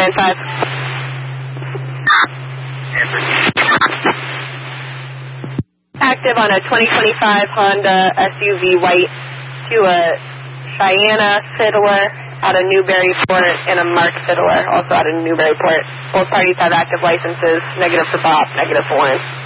495. Active on a 2025 Honda SUV white to a Cheyenne Fiddler out of Newburyport and a Mark Fiddler also out of Newburyport. Both parties have active licenses, negative for Bob, negative for Warren.